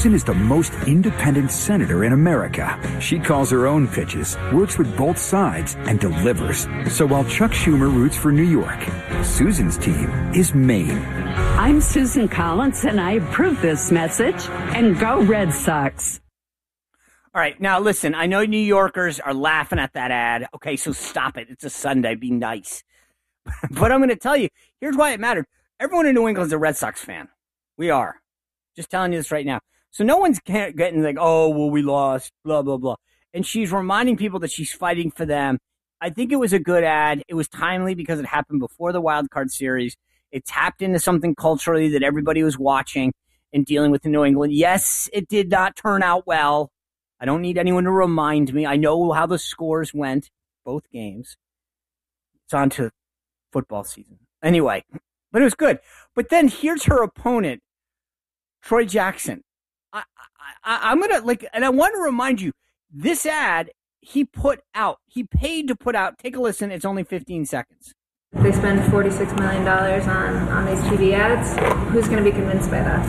Susan is the most independent senator in America. She calls her own pitches, works with both sides, and delivers. So while Chuck Schumer roots for New York, Susan's team is Maine. I'm Susan Collins, and I approve this message. And go Red Sox. All right, now listen, I know New Yorkers are laughing at that ad. Okay, so stop it. It's a Sunday. Be nice. But I'm going to tell you, here's why it mattered. Everyone in New England is a Red Sox fan. We are. Just telling you this right now. So no one's getting like, oh, well, we lost, blah, blah, blah. And she's reminding people that she's fighting for them. I think it was a good ad. It was timely because it happened before the Wild Card Series. It tapped into something culturally that everybody was watching and dealing with in New England. Yes, it did not turn out well. I don't need anyone to remind me. I know how the scores went, both games. It's on to football season. Anyway, but it was good. But then here's her opponent, Troy Jackson. I'm going to, and I want to remind you, this ad he paid to put out. Take a listen. It's only 15 seconds. They spend $46 million on these TV ads. Who's going to be convinced by that?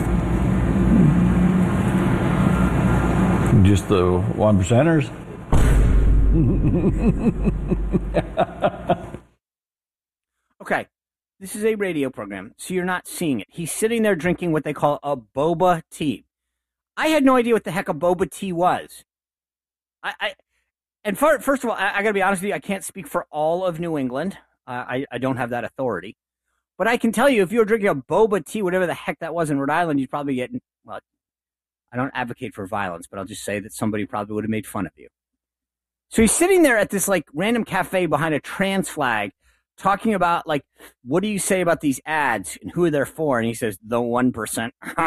Just the 1%ers. Okay. This is a radio program, so you're not seeing it. He's sitting there drinking what they call a boba tea. I had no idea what the heck a boba tea was. First of all, I got to be honest with you, I can't speak for all of New England. I don't have that authority. But I can tell you, if you were drinking a boba tea, whatever the heck that was in Rhode Island, you'd probably get, well, I don't advocate for violence, but I'll just say that somebody probably would have made fun of you. So he's sitting there at this random cafe behind a trans flag, talking about, what do you say about these ads and who they're for? And he says, the 1%.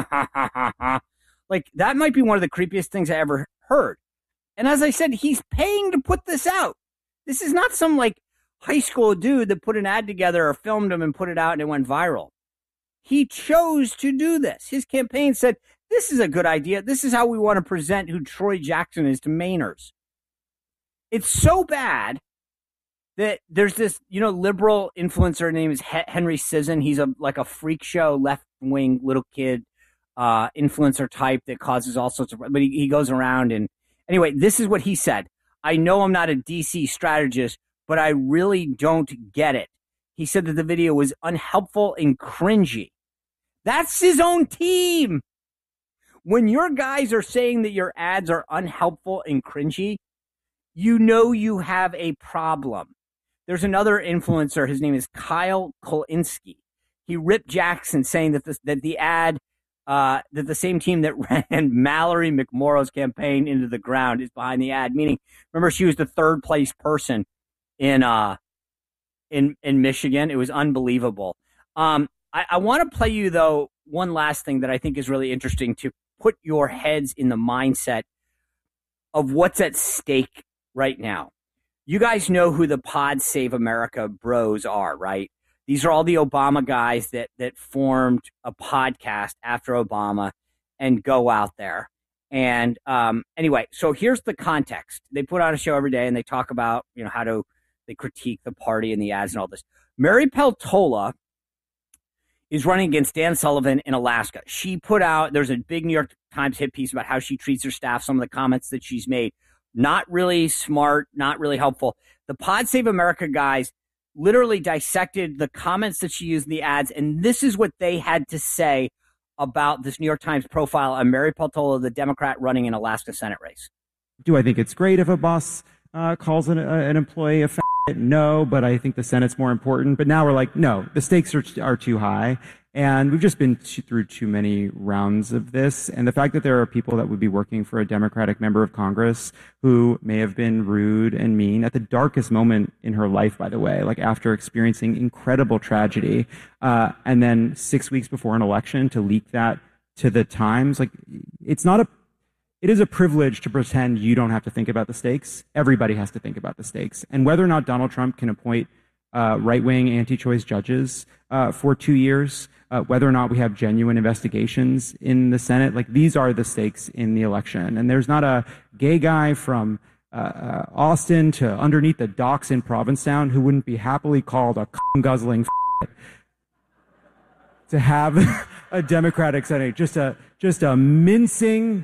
That might be one of the creepiest things I ever heard. And as I said, he's paying to put this out. This is not some, high school dude that put an ad together or filmed him and put it out and it went viral. He chose to do this. His campaign said, this is a good idea. This is how we want to present who Troy Jackson is to Mainers. It's so bad that there's this, liberal influencer. Her name is Henry Sisson. He's a freak show, left-wing little kid influencer type that causes all sorts of, but he goes around and anyway, this is what he said. I know I'm not a DC strategist, but I really don't get it. He said that the video was unhelpful and cringy. That's his own team. When your guys are saying that your ads are unhelpful and cringy, you know you have a problem. There's another influencer. His name is Kyle Kolinski. He ripped Jackson, saying that the ad, that the same team that ran Mallory McMorrow's campaign into the ground is behind the ad. Meaning, remember, she was the third place person in Michigan. It was unbelievable. I want to play you though one last thing that I think is really interesting to put your heads in the mindset of what's at stake right now. You guys know who the Pod Save America bros are, right? These are all the Obama guys that formed a podcast after Obama and go out there. And anyway, so here's the context. They put on a show every day and they talk about, how they critique the party and the ads and all this. Mary Peltola is running against Dan Sullivan in Alaska. She put out, there's a big New York Times hit piece about how she treats her staff, some of the comments that she's made. Not really smart, not really helpful. The Pod Save America guys literally dissected the comments that she used in the ads, and this is what they had to say about this New York Times profile on Mary Peltola, the Democrat running an Alaska Senate race. Do I think it's great if a boss calls an employee a fat? No, but I think the Senate's more important. But now we're like, no, the stakes are too high. And we've just been through too many rounds of this. And the fact that there are people that would be working for a Democratic member of Congress who may have been rude and mean at the darkest moment in her life, by the way, after experiencing incredible tragedy, and then 6 weeks before an election to leak that to the Times, it is a privilege to pretend you don't have to think about the stakes. Everybody has to think about the stakes. And whether or not Donald Trump can appoint right-wing anti-choice judges for 2 years, whether or not we have genuine investigations in the Senate, these are the stakes in the election. And there's not a gay guy from Austin to underneath the docks in Provincetown who wouldn't be happily called a guzzling. to have a Democratic Senate, just a mincing